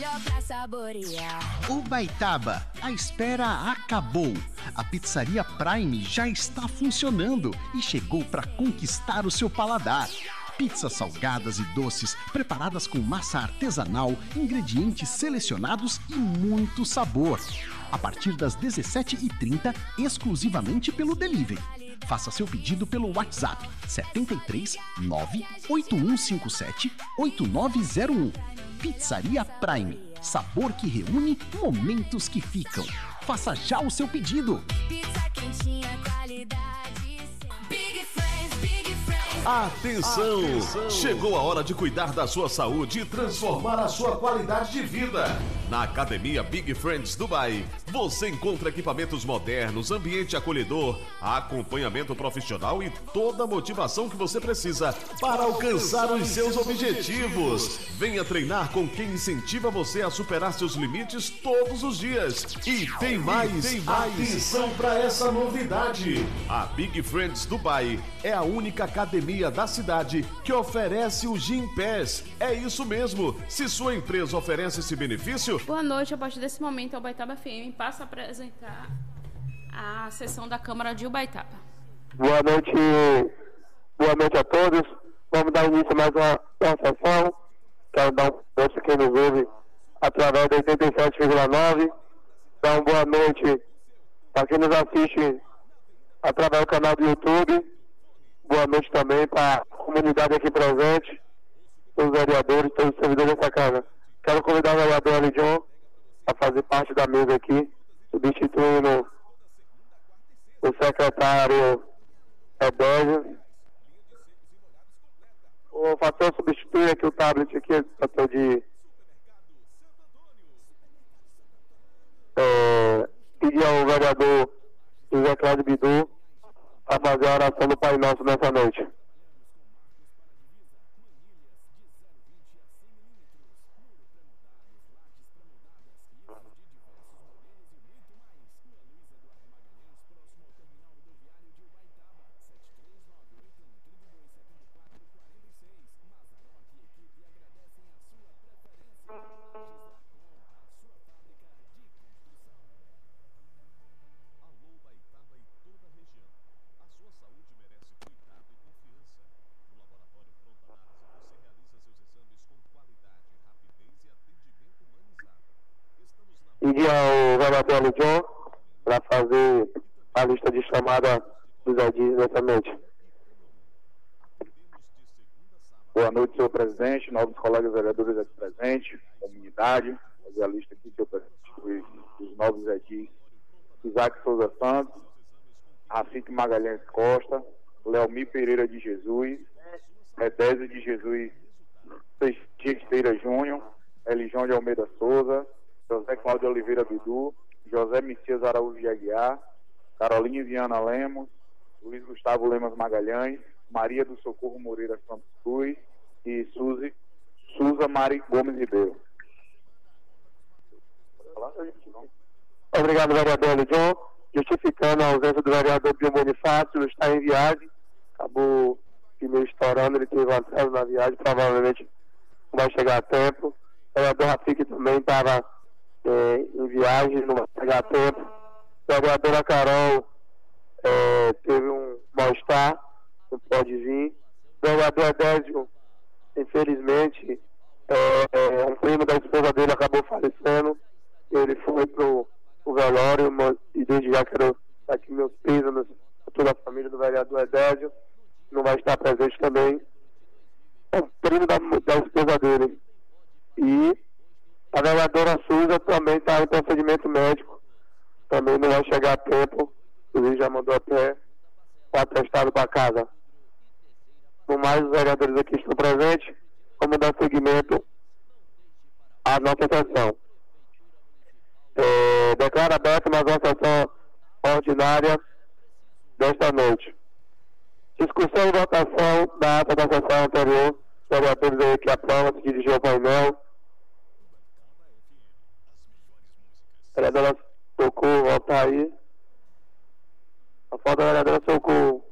pra saborear. Ubaitaba, a espera acabou. A Pizzaria Prime já está funcionando e chegou para conquistar o seu paladar. Pizzas salgadas e doces, preparadas com massa artesanal, ingredientes selecionados e muito sabor. A partir das 17h30, exclusivamente pelo delivery. Faça seu pedido pelo WhatsApp 73 98157 8901. Pizzaria Prime, sabor que reúne, momentos que ficam. Faça já o seu pedido. Pizza quentinha, qualidade. Big Friends, Big Friends. Atenção! Chegou a hora de cuidar da sua saúde e transformar a sua qualidade de vida. Na Academia Big Friends Dubai, você encontra equipamentos modernos, ambiente acolhedor, acompanhamento profissional e toda a motivação que você precisa para alcançar os seus objetivos. Venha treinar com quem incentiva você a superar seus limites todos os dias. E tem mais. Atenção para essa novidade. A Big Friends Dubai é a única academia da cidade que oferece o Gym Pass. É isso mesmo. Se sua empresa oferece esse benefício... Boa noite. A partir desse momento, a Ubaitaba FM passa a apresentar a sessão da Câmara de Ubaitaba. Boa noite a todos. Vamos dar início a mais uma sessão. Quero dar um boa noite a quem nos ouve através da 87,9. Dar uma boa noite para quem nos assiste através do canal do YouTube. Boa noite também para a comunidade aqui presente, os vereadores, todos os servidores dessa casa. Quero convidar o vereador Elijon a fazer parte da mesa aqui, substituindo o secretário Edésio. O fator substituir aqui o tablet aqui, o fator de pedir ao vereador José Cláudio Bidu a fazer a oração do Pai Nosso nessa noite. Pedir ao vereador Elijon para fazer a lista de chamada dos edis nessa noite. Boa noite, senhor presidente, novos colegas vereadores aqui presentes, comunidade, fazer a lista aqui, senhor presidente, dos novos edis: Isaac Souza Santos, Rafik Magalhães Costa, Leomir Pereira de Jesus, Edésio de Jesus Teixeira Júnior, Elijon de Almeida Souza, José Cláudio Oliveira Bidu, José Messias Araújo de Aguiar, Carolina Viana Lemos, Luiz Gustavo Lemas Magalhães, Maria do Socorro Moreira Santos Cruz e Suza Mari Gomes Ribeiro. Obrigado, vereador Elijon. Justificando a ausência do vereador Pio Bonifácio, está em viagem. Acabou o pneu estourando, ele teve um atraso na viagem, provavelmente não vai chegar a tempo. O vereador Rafik também estava em viagem, não vai chegar a tempo. A vereadora Carol teve um mal-estar, não pode vir. O vereador Edésio, infelizmente, um primo da esposa dele acabou falecendo. Ele foi pro velório, e desde já quero dar aqui meus pêsames a toda a família do vereador Edésio. Não vai estar presente também. É um primo da esposa dele. E a vereadora Suza também está em procedimento médico. Também não vai chegar a tempo. Ele já mandou até o atestado para casa. No mais, os vereadores aqui estão presentes. Vamos dar seguimento à nossa sessão. Declaro aberta mais uma sessão ordinária desta noite. Discussão e votação da ata da sessão anterior. Os vereadores aí que aprovam se dirigir ao painel. Vereadora Socorro, volta aí. A foto da vereadora Socorro.